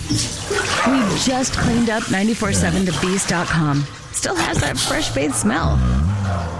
We just cleaned up 947thebeast.com. Still has that fresh bathed smell.